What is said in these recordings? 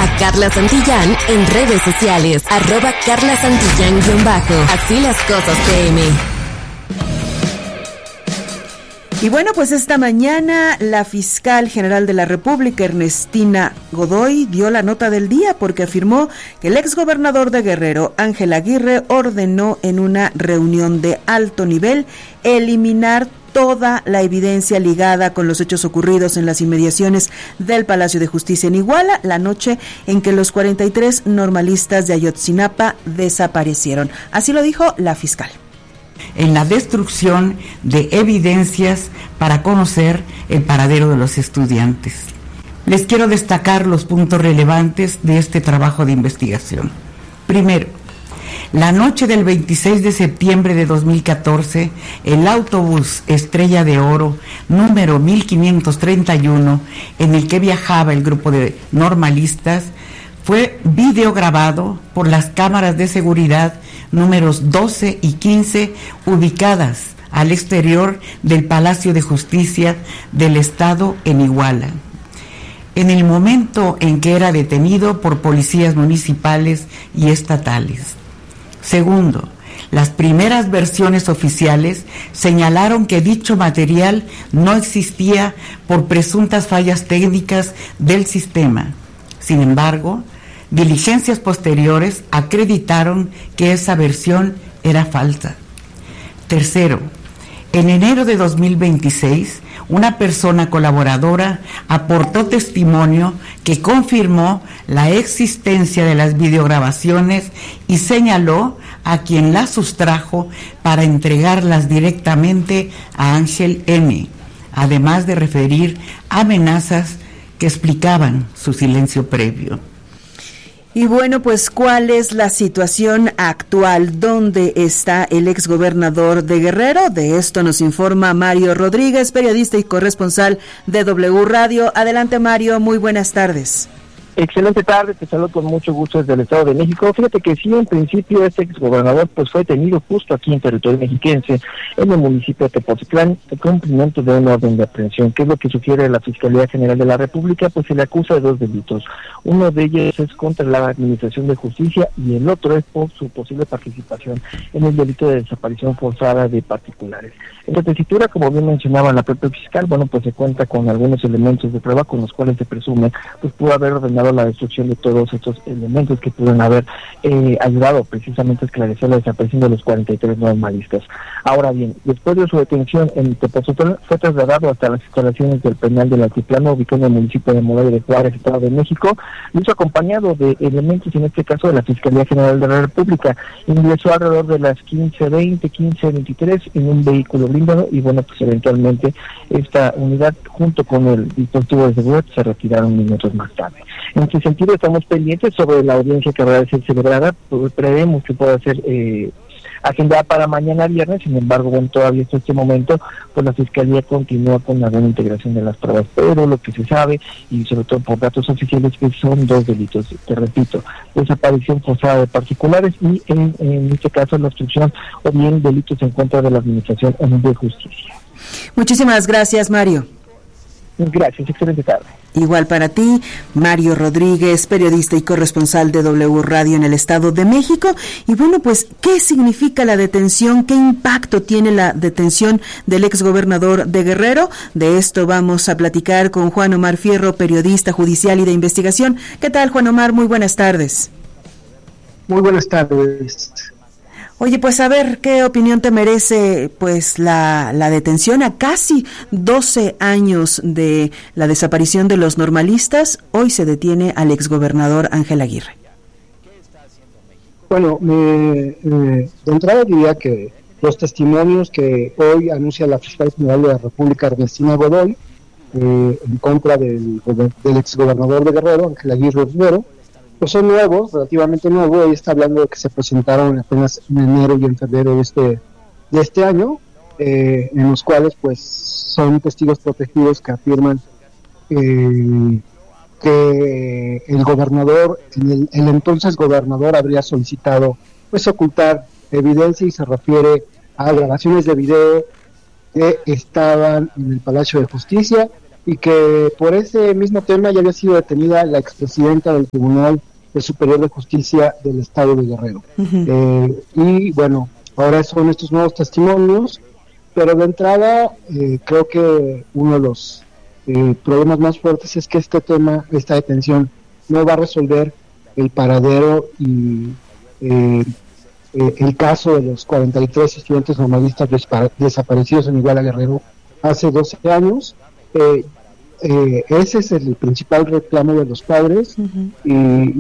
a Carla Santillán en redes sociales, @CarlaSantillán_. Así las cosas PM. Y bueno, pues esta mañana la fiscal general de la República, Ernestina Godoy, dio la nota del día porque afirmó que el exgobernador de Guerrero, Ángel Aguirre, ordenó en una reunión de alto nivel eliminar toda la evidencia ligada con los hechos ocurridos en las inmediaciones del Palacio de Justicia en Iguala, la noche en que los 43 normalistas de Ayotzinapa desaparecieron. Así lo dijo la fiscal. En la destrucción de evidencias para conocer el paradero de los estudiantes. Les quiero destacar los puntos relevantes de este trabajo de investigación. Primero, la noche del 26 de septiembre de 2014, el autobús Estrella de Oro, número 1531, en el que viajaba el grupo de normalistas, fue videograbado por las cámaras de seguridad números 12 y 15, ubicadas al exterior del Palacio de Justicia del Estado en Iguala. En el momento en que era detenido por policías municipales y estatales. Segundo, las primeras versiones oficiales señalaron que dicho material no existía por presuntas fallas técnicas del sistema. Sin embargo, diligencias posteriores acreditaron que esa versión era falsa. Tercero, en enero de 2026, una persona colaboradora aportó testimonio que confirmó la existencia de las videograbaciones y señaló a quien las sustrajo para entregarlas directamente a Ángel N., además de referir amenazas que explicaban su silencio previo. Y bueno, pues, ¿cuál es la situación actual? ¿Dónde está el exgobernador de Guerrero? De esto nos informa Mario Rodríguez, periodista y corresponsal de W Radio. Adelante, Mario, muy buenas tardes. Excelente tarde, te saludo con mucho gusto desde el Estado de México. Fíjate que sí, en principio este exgobernador pues fue detenido justo aquí en territorio mexiquense, en el municipio de Tepoztlán, en cumplimiento de un orden de aprehensión. ¿Qué es lo que sugiere la Fiscalía General de la República? Pues se le acusa de 2 delitos. Uno de ellos es contra la Administración de Justicia y el otro es por su posible participación en el delito de desaparición forzada de particulares. En la tesitura, como bien mencionaba la propia fiscal, bueno, pues se cuenta con algunos elementos de prueba con los cuales se presume pues pudo haber ordenado la destrucción de todos estos elementos que pudieron haber ayudado precisamente a esclarecer la desaparición de los 43 normalistas. Ahora bien, después de su detención en Tepoztlán, fue trasladado hasta las instalaciones del penal del Altiplano, ubicado en el municipio de Morales de Juárez, Estado de México, y hizo acompañado de elementos, en este caso de la Fiscalía General de la República. Ingresó alrededor de las 15:20, 15:23 en un vehículo blindado y bueno, pues eventualmente esta unidad junto con el dispositivo de seguridad se retiraron minutos más tarde. En ese sentido estamos pendientes sobre la audiencia que va a ser celebrada, prevemos que pueda ser agendada para mañana viernes. Sin embargo, bueno, todavía hasta este momento pues la Fiscalía continúa con alguna integración de las pruebas, pero lo que se sabe, y sobre todo por datos oficiales, que son 2 delitos, te repito, desaparición forzada de particulares y en este caso la obstrucción o bien delitos en contra de la Administración de Justicia. Muchísimas gracias, Mario. Gracias, excelente tarde. Igual para ti, Mario Rodríguez, periodista y corresponsal de W Radio en el Estado de México. Y bueno, pues, ¿qué significa la detención? ¿Qué impacto tiene la detención del exgobernador de Guerrero? De esto vamos a platicar con Juan Omar Fierro, periodista judicial y de investigación. ¿Qué tal, Juan Omar? Muy buenas tardes. Muy buenas tardes. Oye, pues a ver, ¿qué opinión te merece pues la detención a casi 12 años de la desaparición de los normalistas? Hoy se detiene al exgobernador Ángel Aguirre. Bueno, de entrada diría que los testimonios que hoy anuncia la Fiscal General de la República, Ernestina Godoy, en contra del exgobernador de Guerrero, Ángel Aguirre Rivero, pues son nuevos, relativamente nuevos. Ella está hablando de que se presentaron apenas en enero y en febrero de este año, en los cuales pues son testigos protegidos que afirman que el gobernador, el entonces gobernador, habría solicitado pues ocultar evidencia, y se refiere a grabaciones de video que estaban en el Palacio de Justicia y que por ese mismo tema ya había sido detenida la expresidenta del Tribunal Superior de Justicia del Estado de Guerrero. Y bueno, ahora son estos nuevos testimonios, pero de entrada creo que uno de los problemas más fuertes es que esta detención no va a resolver el paradero y el caso de los 43 estudiantes normalistas desaparecidos en Iguala Guerrero hace 12 años. Ese es el principal reclamo de los padres. Y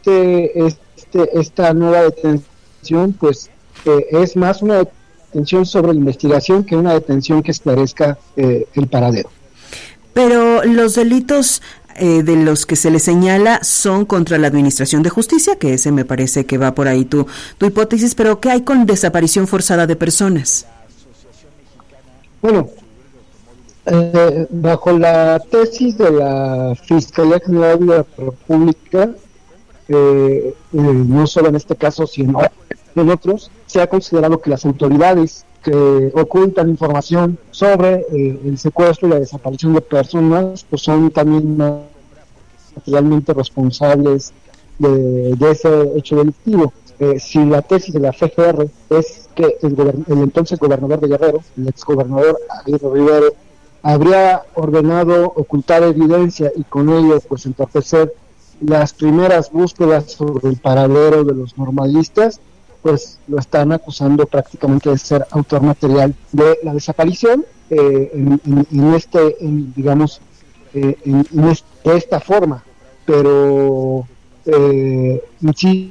esta nueva detención pues es más una detención sobre la investigación que una detención que esclarezca el paradero. Pero los delitos de los que se le señala son contra la Administración de Justicia, que ese me parece que va por ahí tu hipótesis, pero ¿qué hay con desaparición forzada de personas? Bueno, bajo la tesis de la Fiscalía General de la República, no solo en este caso, sino en otros, se ha considerado que las autoridades que ocultan información sobre el secuestro y la desaparición de personas, pues son también materialmente responsables de ese hecho delictivo. Si la tesis de la FGR es que el entonces gobernador de Guerrero, el exgobernador Aguirre Rivero, habría ordenado ocultar evidencia y con ello pues entorpecer las primeras búsquedas sobre el paradero de los normalistas, pues lo están acusando prácticamente de ser autor material de la desaparición de esta forma. Pero sí.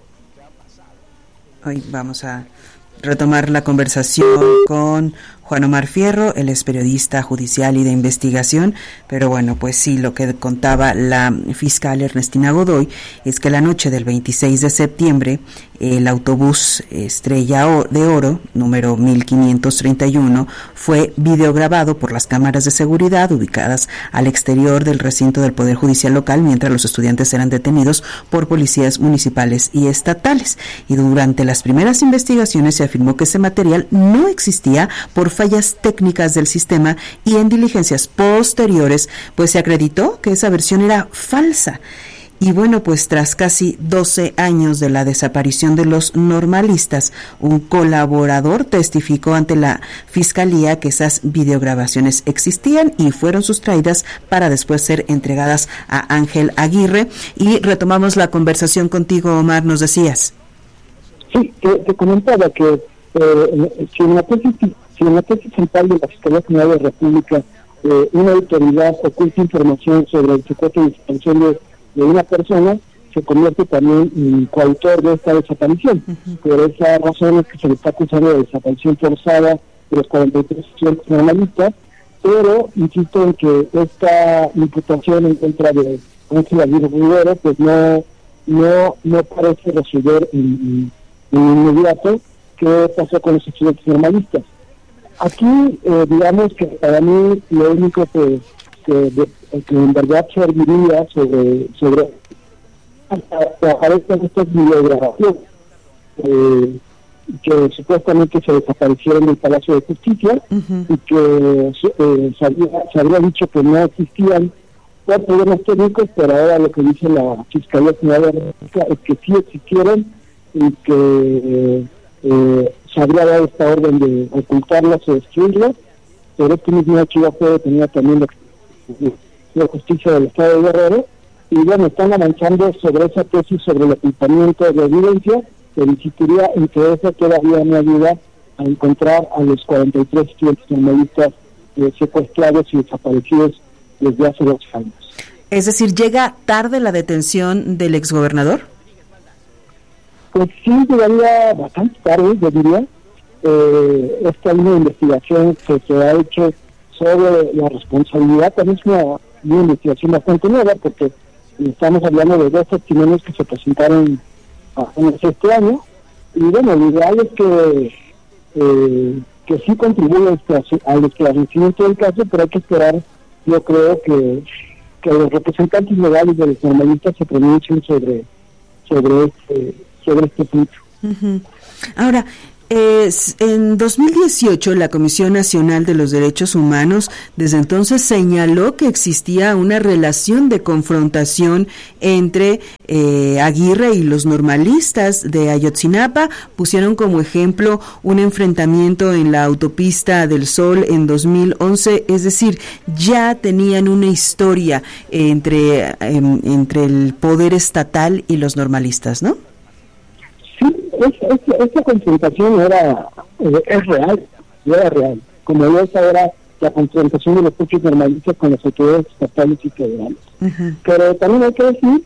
Hoy vamos a retomar la conversación con Juan Omar Fierro, él es periodista judicial y de investigación, pero bueno, pues sí, lo que contaba la fiscal Ernestina Godoy es que la noche del 26 de septiembre el autobús Estrella de Oro, número 1531, fue videograbado por las cámaras de seguridad ubicadas al exterior del recinto del Poder Judicial local mientras los estudiantes eran detenidos por policías municipales y estatales. Y durante las primeras investigaciones se afirmó que ese material no existía por fallas técnicas del sistema y en diligencias posteriores pues se acreditó que esa versión era falsa. Y bueno, pues tras casi 12 años de la desaparición de los normalistas, un colaborador testificó ante la fiscalía que esas videograbaciones existían y fueron sustraídas para después ser entregadas a Ángel Aguirre. Y retomamos la conversación contigo, Omar, nos decías. Sí, te comentaba que si en la tesis central de la Fiscalía General de la República una autoridad oculta información sobre el secuestro y desaparición de una persona, se convierte también en coautor de esta desaparición. Por esa razón es que se le está acusando de desaparición forzada de los 43 estudiantes normalistas, pero insisto en que esta imputación en contra de Ángel Aguirre Rivero pues no parece resolver en inmediato qué pasó con los estudiantes normalistas. Aquí, digamos que para mí lo único que en verdad serviría sobre aparezcan estas videograbaciones que supuestamente se desaparecieron del Palacio de Justicia y que se habría dicho que no existían por problemas técnicos, pero ahora lo que dice la Fiscalía General de la República es que sí existieron y que se habría dado esta orden de ocultarlas o destruirlas, pero este mismo hecho ya fue detenido también la justicia del Estado de Guerrero, y bueno, están avanzando sobre esa tesis sobre el ocultamiento de la evidencia, que insistiría en que eso todavía no ayuda a encontrar a los 43 estudiantes normalistas secuestrados y desaparecidos desde hace 2 años. Es decir, ¿llega tarde la detención del exgobernador? Pues sí, llegaría bastante tarde, yo diría. Esta línea de investigación que se ha hecho sobre la responsabilidad también es una investigación bastante nueva, porque estamos hablando de 2 testimonios que se presentaron apenas este año, y bueno, lo ideal es que sí contribuya al esclarecimiento del caso, pero hay que esperar, yo creo que los representantes legales de los normalistas se pronuncien sobre este punto. Ahora, En 2018, la Comisión Nacional de los Derechos Humanos desde entonces señaló que existía una relación de confrontación entre Aguirre y los normalistas de Ayotzinapa. Pusieron como ejemplo un enfrentamiento en la autopista del Sol en 2011, es decir, ya tenían una historia entre el poder estatal y los normalistas, ¿no? Sí, esta confrontación es real, era real, como lo es ahora la confrontación de los propios normalistas con las autoridades estatales y federales. Uh-huh. Pero también hay que decir,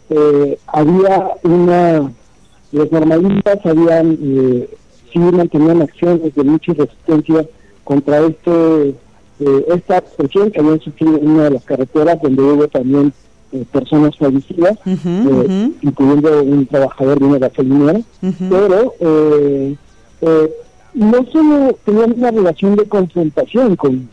los normalistas sí mantenían acciones de lucha y resistencia contra esta presión que habían sufrido en una de las carreteras, donde hubo también personas fallecidas, incluyendo un trabajador de una gasolinera, pero no solo tenían una relación de confrontación con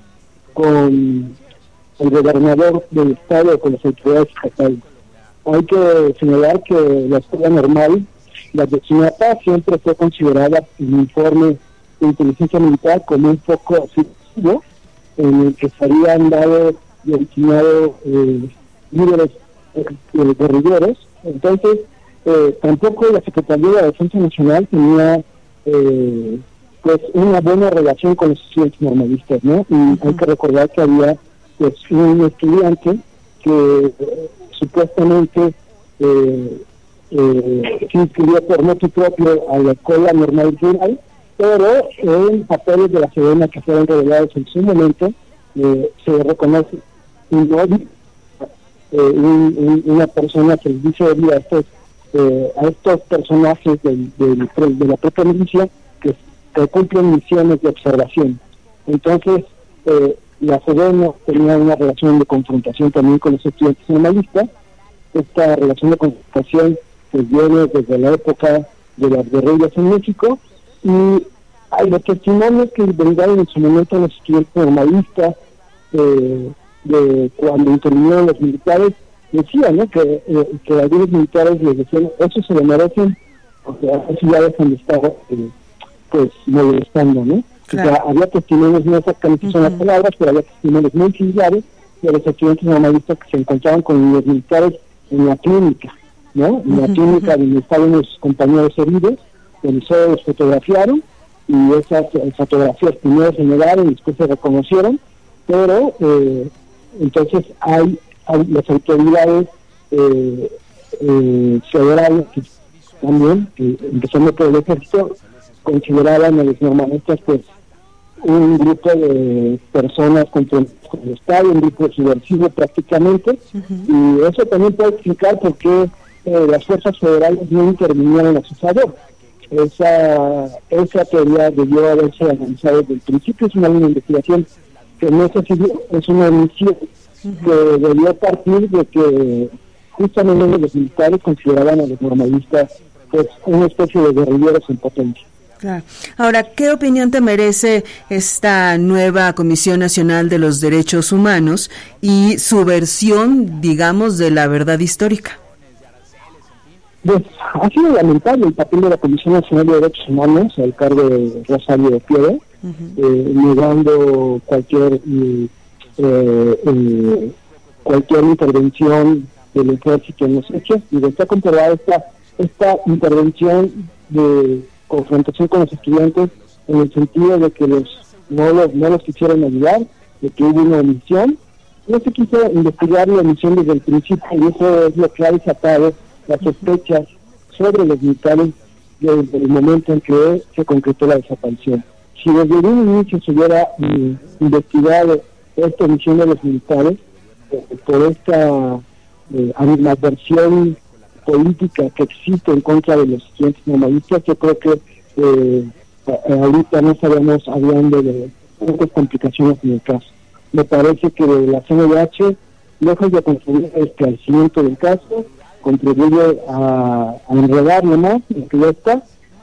el gobernador del estado o con las autoridades estatales. Hay que señalar que la escuela normal, la de Ayotzinapa, siempre fue considerada en el informe de inteligencia militar como un foco subversivo en el que se habían dado y originado líderes guerrilleros. Entonces, tampoco la Secretaría de la Defensa Nacional tenía pues una buena relación con los estudiantes normalistas, ¿no? Y hay que recordar que había pues un estudiante que supuestamente se inscribió por motu propio a la Escuela Normal Rural, pero en papeles de la Sedena que fueron revelados en su momento se reconoce un móvil, una persona que les dice a estos personajes de la propia milicia que cumplen misiones de observación. Entonces, la Sedena tenía una relación de confrontación también con los estudiantes normalistas. Esta relación de confrontación pues viene desde la época de las guerrillas en México, y hay los testimonios que brindaron en su momento a los estudiantes normalistas de cuando intervinieron los militares, decían, ¿no?, que algunos militares les decían, eso se lo merecen, o sea, eso ya dejan de estar pues molestando, ¿no? Claro. O sea, había testimonios, no exactamente son las palabras, pero había testimonios muy similares de los estudiantes normalistas que se encontraban con los militares en la clínica, ¿no? En la clínica donde estaban los compañeros heridos, donde solo los fotografiaron, y esas fotografías primero se negaron y después se reconocieron, pero entonces hay las autoridades federales que también, empezando por el ejército, consideraban a los normalistas pues un grupo de personas contra el Estado, un grupo subversivo prácticamente, y eso también puede explicar por qué las fuerzas federales no intervinieron a su favor. Esa teoría debió haberse analizado desde el principio. Es una línea de investigación que no se siguió, es una misión que debió partir de que justamente los militares consideraban a los normalistas pues una especie de guerrilleros en potencia. Claro. Ahora, ¿qué opinión te merece esta nueva Comisión Nacional de los Derechos Humanos y su versión, digamos, de la verdad histórica? Pues ha sido lamentable el papel de la Comisión Nacional de Derechos Humanos al cargo de Rosario de Piedra, negando cualquier intervención del ejército en los hechos, y está comprobada esta intervención de confrontación con los estudiantes en el sentido de que no los quisieron ayudar, de que hubo una omisión. No se quiso investigar la omisión desde el principio, y eso es lo que ha desatado las sospechas sobre los militares desde el momento en que se concretó la desaparición. Si desde un inicio se hubiera investigado esta omisión de los militares por esta animadversión política que existe en contra de los estudiantes normalistas, yo creo que ahorita no estaríamos hablando de muchas complicaciones en el caso. Me parece que la CNDH, lejos de contribuir al esclarecimiento del caso, contribuye a enredarlo más, lo que ya está,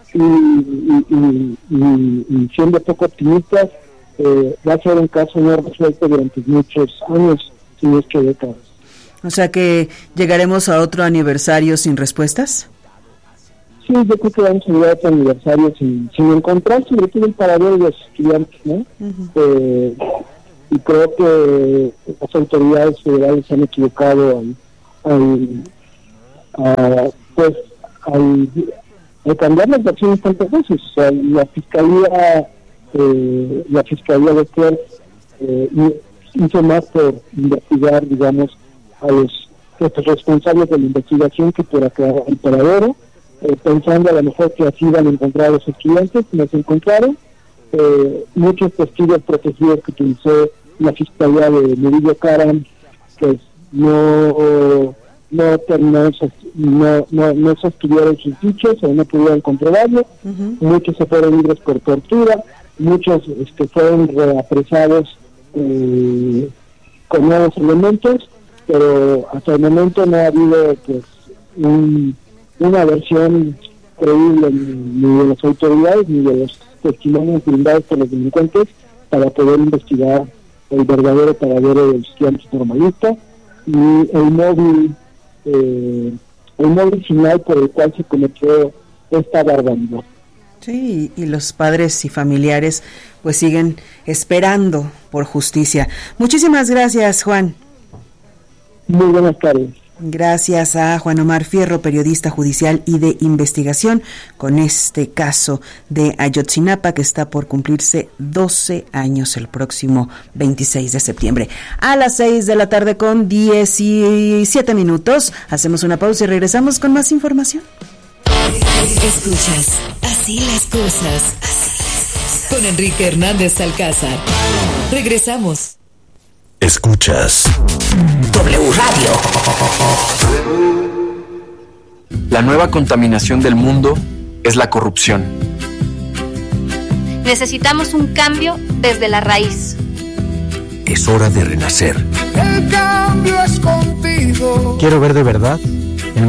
y siendo poco optimistas, va a ser un caso no resuelto durante muchos años, si no es que décadas. O sea que llegaremos a otro aniversario sin respuestas. sí, yo creo que vamos a llegar a otro aniversario sin encontrar sobre todo el paradero de los estudiantes, ¿no? Y creo que las autoridades federales se han equivocado al cambiar las acciones tantas veces. O sea, la fiscalía de Kerr hizo más por investigar, digamos, a los responsables de la investigación que por aclarar el paradero, pensando a lo mejor que así iban a encontrar a los estudiantes. No se encontraron. Muchos testigos protegidos que utilizó la fiscalía de Murillo Karam, pues no terminaron, no sostuvieron sus dichos o no pudieron comprobarlo. Muchos se fueron libres por tortura, muchos fueron reapresados con nuevos elementos, pero hasta el momento no ha habido pues una versión creíble ni de las autoridades ni de los testimonios brindados por los delincuentes para poder investigar el verdadero paradero de los estudiantes normalistas y el móvil final por el cual se cometió esta barbaridad. Sí, y los padres y familiares pues siguen esperando por justicia. Muchísimas gracias, Juan. Muy buenas tardes. Gracias a Juan Omar Fierro, periodista judicial y de investigación, con este caso de Ayotzinapa que está por cumplirse 12 años el próximo 26 de septiembre. A las 6 de la tarde con 17 minutos, hacemos una pausa y regresamos con más información. Escuchas Así las cosas con Enrique Hernández Alcázar. Regresamos. Escuchas W Radio. La nueva contaminación del mundo es la corrupción. Necesitamos un cambio desde la raíz. Es hora de renacer. El cambio es contigo. Quiero ver de verdad